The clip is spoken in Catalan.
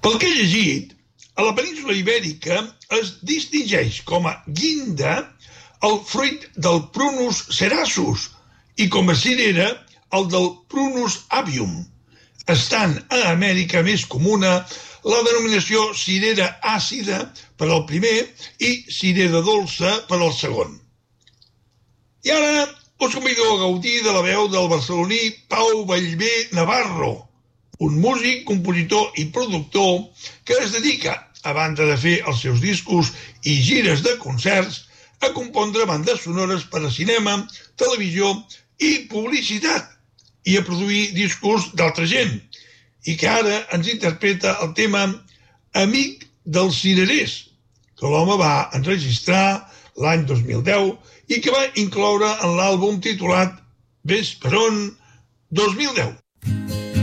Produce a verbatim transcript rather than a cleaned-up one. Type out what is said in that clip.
Pel que he llegit, a la península Ibèrica es distingeix com a guinda el fruit del Prunus cerassus i com a cirera el del Prunus avium. Estant a Amèrica més comuna la denominació cirera àcida per al primer i cirera dolça per al segon. I ara us convido a gaudir de la veu del barceloní Pau Vallvé Navarro, un músic, compositor i productor que es dedica, a banda de fer els seus discos i gires de concerts, a compondre bandes sonores per a cinema, televisió i publicitat, i a produir discos d'altra gent, i que ara ens interpreta el tema Amic dels cirerers, que l'home va enregistrar l'any dos mil deu i que va incloure en l'àlbum titulat Vesperon dos mil deu.